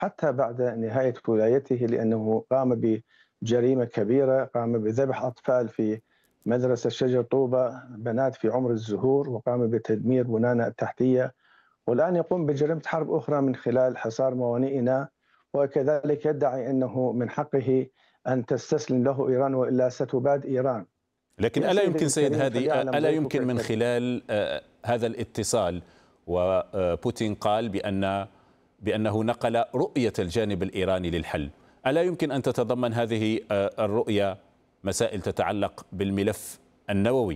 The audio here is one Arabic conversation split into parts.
حتى بعد نهاية ولايته، لأنه قام بجريمة كبيرة، قام بذبح أطفال في مدرسة شجر طوبة، بنات في عمر الزهور، وقام بتدمير بنانا التحتية، والآن يقوم بجريمة حرب أخرى من خلال حصار موانئنا، وكذلك يدعي أنه من حقه أن تستسلم له إيران وإلا ستباد إيران. لكن يا ألا سيدي يمكن سيد الكريم، هادي، فليعلم ألا ضيفك يمكن من الكريم. خلال هذا الاتصال، وبوتين قال بأنه نقل رؤية الجانب الإيراني للحل، ألا يمكن أن تتضمن هذه الرؤية مسائل تتعلق بالملف النووي؟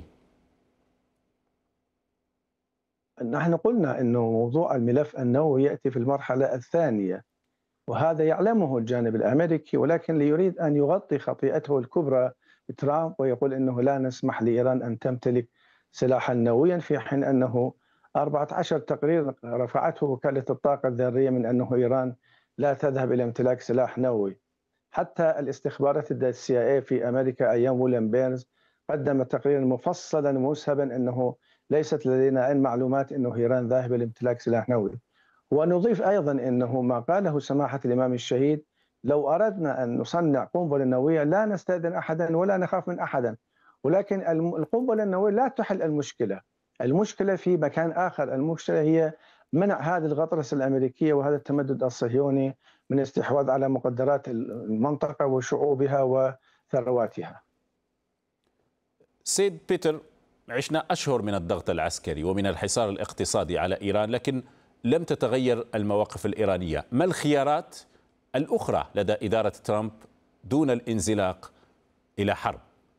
نحن قلنا أنه موضوع الملف النووي يأتي في المرحلة الثانية، وهذا يعلمه الجانب الأمريكي، ولكن يريد أن يغطي خطيئته الكبرى بترامب، ويقول أنه لا نسمح لإيران أن تمتلك سلاحا نوويا، في حين أنه 14 تقرير رفعته وكالة الطاقة الذرية من أنه إيران لا تذهب إلى امتلاك سلاح نووي. حتى الاستخبارات CIA في أمريكا أيام ويليام بيرنز قدم تقريرا مفصلا مسهبا أنه ليست لدينا أي معلومات أنه إيران ذاهبة لامتلاك سلاح نووي. ونضيف أيضا أنه ما قاله سماحة الإمام الشهيد: لو أردنا أن نصنع قنبلة نووية لا نستأذن أحدا ولا نخاف من أحدا، ولكن القنبلة النووية لا تحل المشكلة. المشكلة في مكان آخر، المشكلة هي منع هذه الغطرسة الأمريكية وهذا التمدد الصهيوني من الاستحواذ على مقدرات المنطقة وشعوبها وثرواتها. سيد بيتر، عشنا أشهر من الضغط العسكري ومن الحصار الاقتصادي على إيران، لكن لم تتغير المواقف الإيرانية. ما الخيارات الأخرى لدى إدارة ترامب دون الانزلاق إلى حرب؟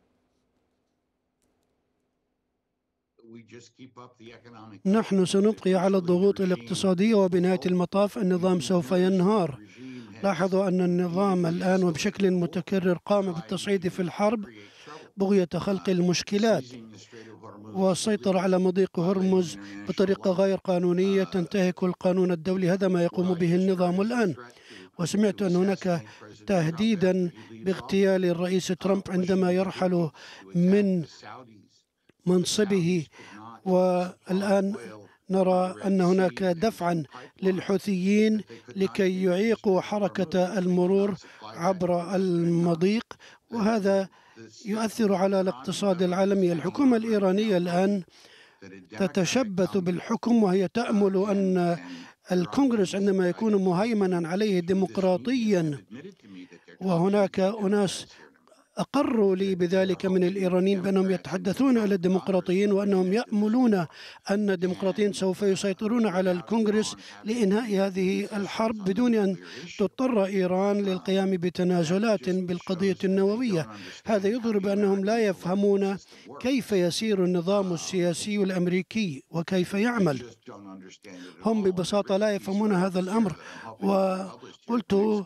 نحن سنبقي على الضغوط الاقتصادية، وبنهاية المطاف النظام سوف ينهار. لاحظوا أن النظام الآن وبشكل متكرر قام بالتصعيد في الحرب بغية خلق المشكلات والسيطرة على مضيق هرمز بطريقة غير قانونية تنتهك القانون الدولي. هذا ما يقوم به النظام الآن. وسمعت أن هناك تهديدا باغتيال الرئيس ترامب عندما يرحل من منصبه، والآن نرى أن هناك دفعا للحوثيين لكي يعيقوا حركة المرور عبر المضيق، وهذا يؤثر على الاقتصاد العالمي. الحكومة الإيرانية الآن تتشبث بالحكم، وهي تأمل أن الكونغرس عندما يكون مهيمنا عليه ديمقراطيا، وهناك أناس أقروا لي بذلك من الإيرانيين بأنهم يتحدثون إلى الديمقراطيين وأنهم يأملون أن الديمقراطيين سوف يسيطرون على الكونغرس لإنهاء هذه الحرب بدون أن تضطر إيران للقيام بتنازلات بالقضية النووية. هذا يظهر بأنهم لا يفهمون كيف يسير النظام السياسي الأمريكي وكيف يعمل. هم ببساطة لا يفهمون هذا الأمر. وقلت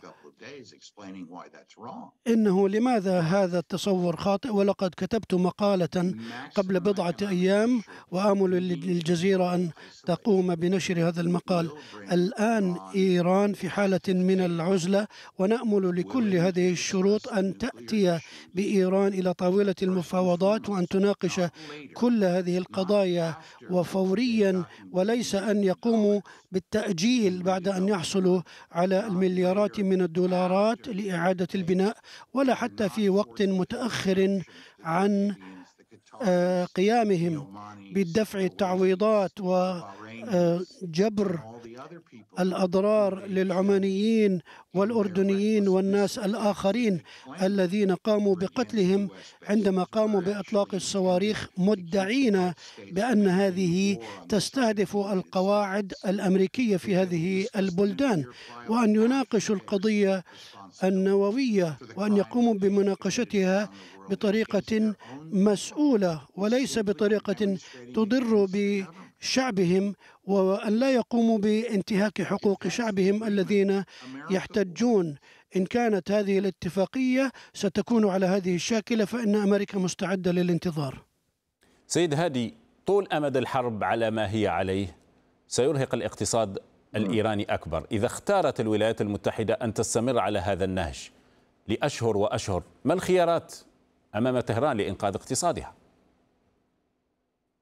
إنه لماذا هذا التصور خاطئ، ولقد كتبت مقالة قبل بضعة أيام وآمل للجزيرة أن تقوم بنشر هذا المقال. الآن إيران في حالة من العزلة، ونأمل لكل هذه الشروط أن تأتي بإيران إلى طاولة المفاوضات وأن تناقش كل هذه القضايا وفوريا، وليس أن يقوموا بالتأجيل بعد أن يحصلوا على المليارات من الدولارات لإعادة البناء، ولا حتى في وقت متأخر عن قيامهم بدفع التعويضات وجبر الأضرار للعمانيين والأردنيين والناس الآخرين الذين قاموا بقتلهم عندما قاموا بإطلاق الصواريخ، مدعين بأن هذه تستهدف القواعد الأمريكية في هذه البلدان، وأن يناقشوا القضية النووية وأن يقوموا بمناقشتها بطريقة مسؤولة وليس بطريقة تضر بشعبهم، وأن لا يقوموا بانتهاك حقوق شعبهم الذين يحتجون. إن كانت هذه الاتفاقية ستكون على هذه الشاكلة فإن أمريكا مستعدة للانتظار. سيد هادي، طول أمد الحرب على ما هي عليه سيرهق الاقتصاد الإيراني أكبر. إذا اختارت الولايات المتحدة أن تستمر على هذا النهج لأشهر وأشهر، ما الخيارات أمام طهران لإنقاذ اقتصادها؟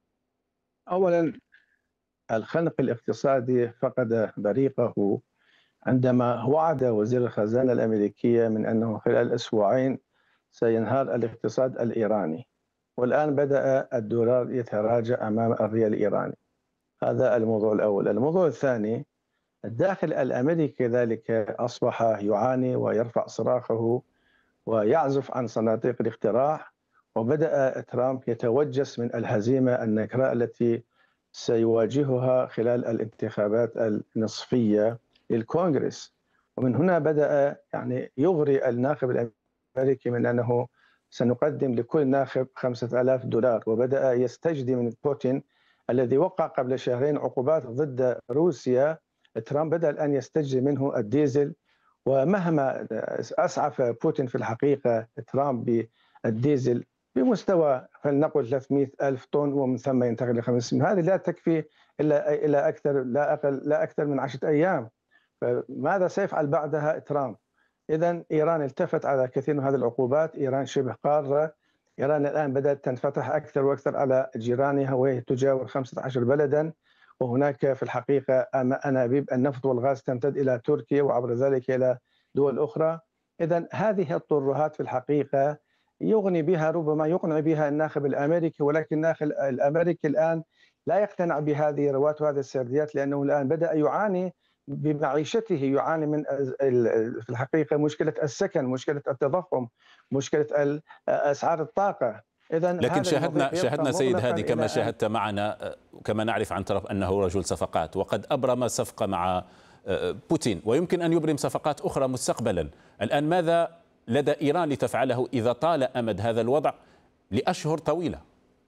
أولا، الخنق الاقتصادي فقد بريقه عندما وعد وزير الخزانة الأمريكية من أنه خلال أسبوعين سينهار الاقتصاد الإيراني، والآن بدأ الدولار يتراجع أمام الريال الإيراني. هذا الموضوع الأول. الموضوع الثاني، الداخل الأمريكي كذلك أصبح يعاني ويرفع صراخه ويعزف عن صناديق الاقتراع، وبدأ ترامب يتوجس من الهزيمة النكراء التي سيواجهها خلال الانتخابات النصفية للكونغرس. ومن هنا بدأ يغري الناخب الأمريكي من أنه سنقدم لكل ناخب $5000، وبدأ يستجدي من بوتين الذي وقع قبل شهرين عقوبات ضد روسيا. ترامب بدأ الآن يستجدي منه الديزل، ومهما أسعف بوتين في الحقيقة ترامب بالديزل بمستوى فلنقل 300,000 طن ومن ثم ينتقل ل 500، هذه لا تكفي إلا أكثر لا أكثر من 10 أيام. فماذا سيفعل بعدها ترامب؟ إذن إيران التفت على كثير من هذه العقوبات. إيران شبه قارة. إيران الآن بدأت تنفتح أكثر وأكثر على جيرانها، وهي تجاور 15 بلدا، وهناك في الحقيقة أنابيب النفط والغاز تمتد إلى تركيا وعبر ذلك إلى دول أخرى. إذن هذه الترهات في الحقيقة ربما يقنع بها الناخب الأمريكي، ولكن الناخب الأمريكي الآن لا يقتنع بهذه الروات وهذه السرديات، لأنه الآن بدأ يعاني بمعيشته، يعاني من في الحقيقة مشكلة السكن، مشكلة التضخم، مشكلة أسعار الطاقة. لكن شاهدنا سيد هادي كما شاهدت معنا، كما نعرف عن طرف أنه رجل صفقات، وقد أبرم صفقة مع بوتين، ويمكن أن يبرم صفقات أخرى مستقبلا. الآن ماذا لدى إيران لتفعله إذا طال أمد هذا الوضع لأشهر طويلة؟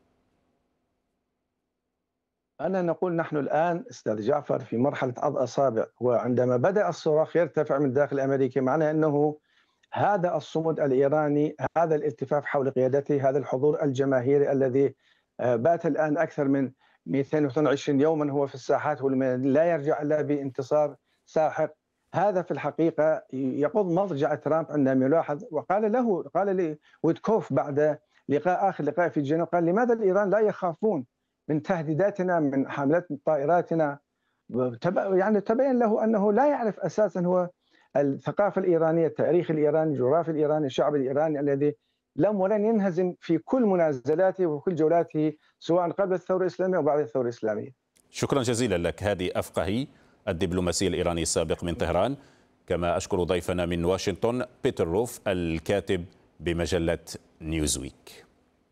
أنا نقول نحن الآن أستاذ جعفر في مرحلة عض أصابع، وعندما بدأ الصراخ يرتفع من داخل أمريكا معناه أنه هذا الصمود الإيراني، هذا الالتفاف حول قيادته، هذا الحضور الجماهيري الذي بات الآن أكثر من 222 يوما هو في الساحات لا يرجع إلا بانتصار ساحق، هذا في الحقيقة يقود مضجع ترامب عندما يلاحظ. قال لي ويتكوف بعد آخر لقاء في جنيف، قال لماذا الإيران لا يخافون من تهديداتنا، من حملات طائراتنا؟ تبين له أنه لا يعرف أساسا هو الثقافة الإيرانية، التاريخ الإيراني، الجغرافيا الإيراني، الشعب الإيراني الذي لم ولن ينهزم في كل منازلاته وكل جولاته سواء قبل الثورة الإسلامية وبعد الثورة الإسلامية. شكرا جزيلا لك هادي أفقهي، الدبلوماسي الإيراني السابق من طهران. كما أشكر ضيفنا من واشنطن بيتر روف الكاتب بمجلة نيوزويك.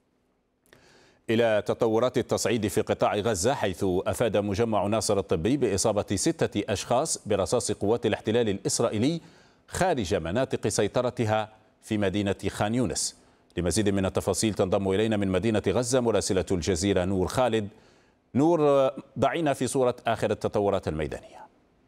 إلى تطورات التصعيد في قطاع غزة، حيث أفاد مجمع ناصر الطبي بإصابة 6 أشخاص برصاص قوات الاحتلال الإسرائيلي خارج مناطق سيطرتها في مدينة خان يونس. لمزيد من التفاصيل تنضم إلينا من مدينة غزة مراسلة الجزيرة نور خالد. نور، ضعينا في صورة آخر التطورات الميدانية.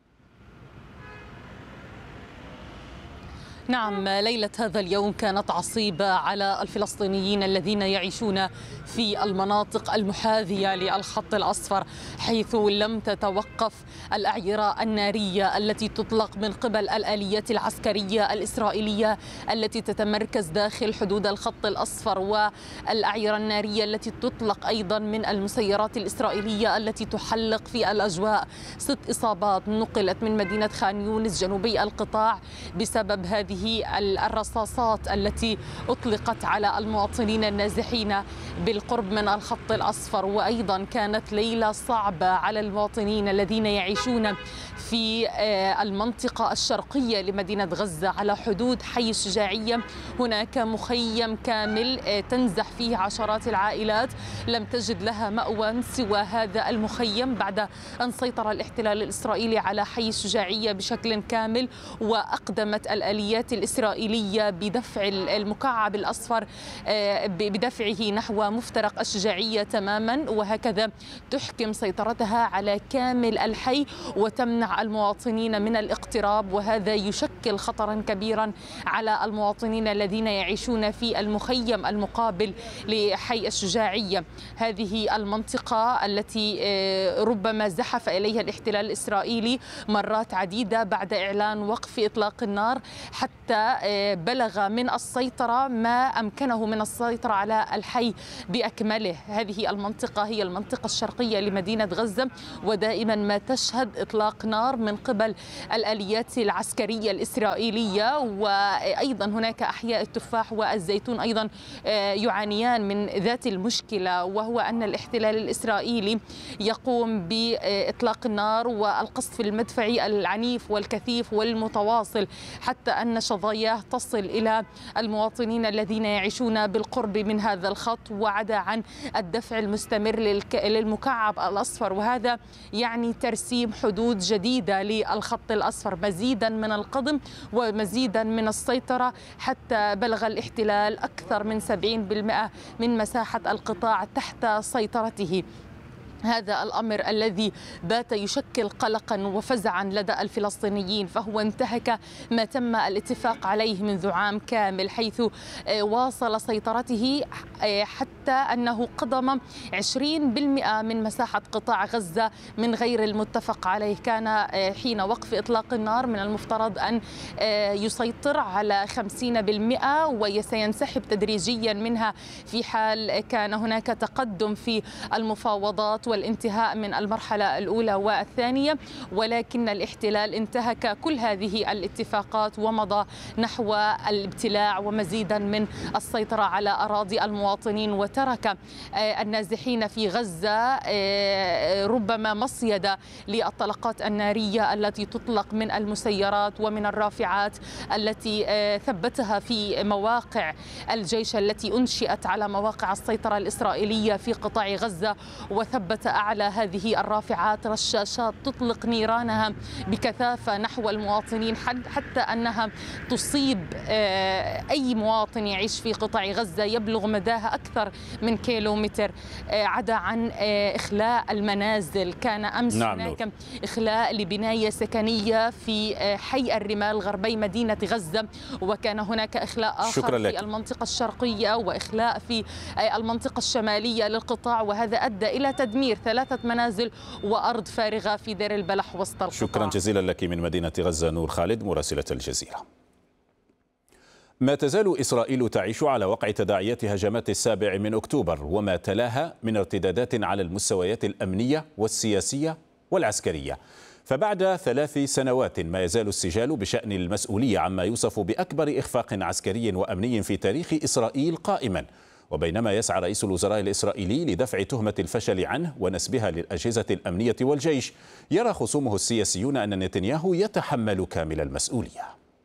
نعم، ليلة هذا اليوم كانت عصيبة على الفلسطينيين الذين يعيشون في المناطق المحاذية للخط الأصفر، حيث لم تتوقف الأعيرة النارية التي تطلق من قبل الآليات العسكرية الإسرائيلية التي تتمركز داخل حدود الخط الأصفر، والأعيرة النارية التي تطلق أيضا من المسيرات الإسرائيلية التي تحلق في الأجواء. 6 إصابات نقلت من مدينة خان يونس جنوبي القطاع بسبب هذه الرصاصات التي أطلقت على المواطنين النازحين بالقرب من الخط الأصفر. وأيضا كانت ليلة صعبة على المواطنين الذين يعيشون في المنطقة الشرقية لمدينة غزة على حدود حي الشجاعية. هناك مخيم كامل تنزح فيه عشرات العائلات، لم تجد لها مأوى سوى هذا المخيم بعد أن سيطر الاحتلال الإسرائيلي على حي الشجاعية بشكل كامل، وأقدمت الآليات الإسرائيلية بدفع المكعب الأصفر بدفعه نحو مفترق الشجاعية تماما، وهكذا تحكم سيطرتها على كامل الحي وتمنع المواطنين من الاقتراب، وهذا يشكل خطرا كبيرا على المواطنين الذين يعيشون في المخيم المقابل لحي الشجاعية. هذه المنطقة التي ربما زحف إليها الاحتلال الإسرائيلي مرات عديدة بعد إعلان وقف إطلاق النار، حتى حتى بلغ من السيطرة ما أمكنه من السيطرة على الحي بأكمله. هذه المنطقة هي المنطقة الشرقية لمدينة غزة، ودائما ما تشهد إطلاق نار من قبل الآليات العسكرية الإسرائيلية. وأيضا هناك أحياء التفاح والزيتون أيضا يعانيان من ذات المشكلة، وهو أن الاحتلال الإسرائيلي يقوم بإطلاق النار والقصف المدفعي العنيف والكثيف والمتواصل، حتى أن شظاياه تصل إلى المواطنين الذين يعيشون بالقرب من هذا الخط، وعدا عن الدفع المستمر للمكعب الأصفر. وهذا يعني ترسيم حدود جديدة للخط الأصفر، مزيدا من القضم ومزيدا من السيطرة، حتى بلغ الاحتلال أكثر من 70% من مساحة القطاع تحت سيطرته. هذا الأمر الذي بات يشكل قلقا وفزعا لدى الفلسطينيين، فهو انتهك ما تم الاتفاق عليه منذ عام كامل، حيث واصل سيطرته حتى أنه قضم 20% من مساحة قطاع غزة من غير المتفق عليه. كان حين وقف إطلاق النار من المفترض أن يسيطر على 50% وسينسحب تدريجيا منها في حال كان هناك تقدم في المفاوضات والانتهاء من المرحلة الأولى والثانية، ولكن الاحتلال انتهك كل هذه الاتفاقات ومضى نحو الابتلاع ومزيدا من السيطرة على أراضي المواطنين، وترك النازحين في غزة ربما مصيدة للطلقات النارية التي تطلق من المسيرات ومن الرافعات التي ثبتها في مواقع الجيش التي أنشئت على مواقع السيطرة الإسرائيلية في قطاع غزة، وثبت أعلى هذه الرافعات رشاشات تطلق نيرانها بكثافة نحو المواطنين، حتى أنها تصيب أي مواطن يعيش في قطاع غزة يبلغ مداها أكثر من كيلومتر، عدا عن إخلاء المنازل. كان أمس هناك إخلاء لبناية سكنية في حي الرمال غربي مدينة غزة، وكان هناك إخلاء آخر في المنطقة الشرقية وإخلاء في المنطقة الشمالية للقطاع، وهذا أدى إلى تدمير 3 منازل وأرض فارغة في دير البلح وسط القطاع. شكرا جزيلا لك من مدينة غزة نور خالد مراسلة الجزيرة. ما تزال إسرائيل تعيش على وقع تداعيات هجمات 7 أكتوبر وما تلاها من ارتدادات على المستويات الأمنية والسياسية والعسكرية. فبعد 3 سنوات ما يزال السجال بشأن المسؤولية عما يوصف بأكبر إخفاق عسكري وأمني في تاريخ إسرائيل قائما، وبينما يسعى رئيس الوزراء الإسرائيلي لدفع تهمة الفشل عنه ونسبها للأجهزة الأمنية والجيش، يرى خصومه السياسيون أن نتنياهو يتحمل كامل المسؤولية.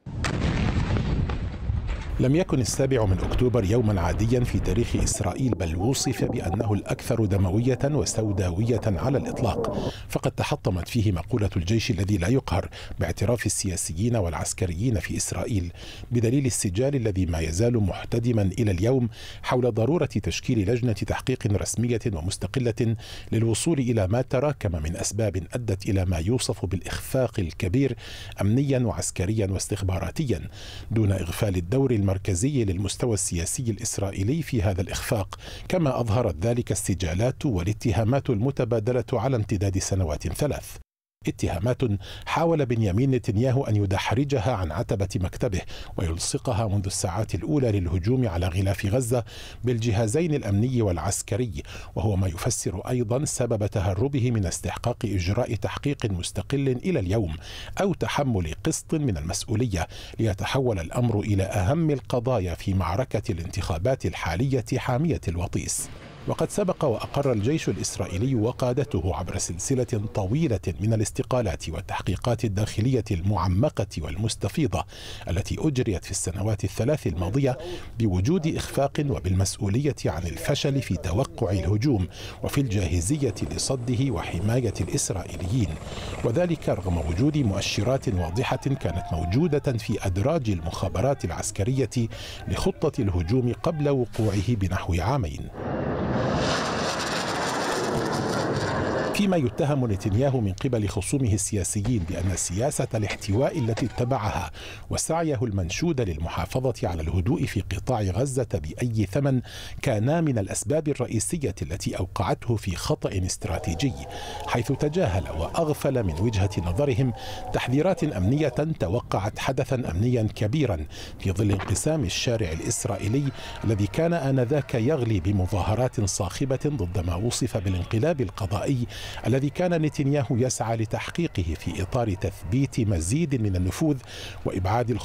لم يكن 7 أكتوبر يوما عاديا في تاريخ إسرائيل، بل وصف بأنه الأكثر دموية وسوداوية على الإطلاق، فقد تحطمت فيه مقولة الجيش الذي لا يقهر باعتراف السياسيين والعسكريين في إسرائيل، بدليل السجال الذي ما يزال محتدما إلى اليوم حول ضرورة تشكيل لجنة تحقيق رسمية ومستقلة للوصول إلى ما تراكم من أسباب أدت إلى ما يوصف بالإخفاق الكبير أمنيا وعسكريا واستخباراتيا، دون إغفال الدور المركزي للمستوى السياسي الإسرائيلي في هذا الإخفاق، كما أظهرت ذلك السجالات والاتهامات المتبادلة على امتداد سنوات 3. اتهامات حاول بنيامين نتنياهو أن يدحرجها عن عتبة مكتبه ويلصقها منذ الساعات الأولى للهجوم على غلاف غزة بالجهازين الأمني والعسكري، وهو ما يفسر أيضا سبب تهربه من استحقاق إجراء تحقيق مستقل إلى اليوم أو تحمل قسط من المسؤولية، ليتحول الأمر إلى أهم القضايا في معركة الانتخابات الحالية حامية الوطيس. وقد سبق وأقر الجيش الإسرائيلي وقادته عبر سلسلة طويلة من الاستقالات والتحقيقات الداخلية المعمقة والمستفيضة التي أجريت في السنوات ال3 الماضية بوجود إخفاق وبالمسؤولية عن الفشل في توقع الهجوم وفي الجاهزية لصده وحماية الإسرائيليين، وذلك رغم وجود مؤشرات واضحة كانت موجودة في أدراج المخابرات العسكرية لخطة الهجوم قبل وقوعه بنحو عامين. فيما يتهم نتنياهو من قبل خصومه السياسيين بأن سياسة الاحتواء التي اتبعها وسعيه المنشود للمحافظة على الهدوء في قطاع غزة بأي ثمن كانا من الأسباب الرئيسية التي أوقعته في خطأ استراتيجي، حيث تجاهل وأغفل من وجهة نظرهم تحذيرات أمنية توقعت حدثا أمنيا كبيرا في ظل انقسام الشارع الإسرائيلي الذي كان آنذاك يغلي بمظاهرات صاخبة ضد ما وصف بالانقلاب القضائي الذي كان نتنياهو يسعى لتحقيقه في إطار تثبيت مزيد من النفوذ وإبعاد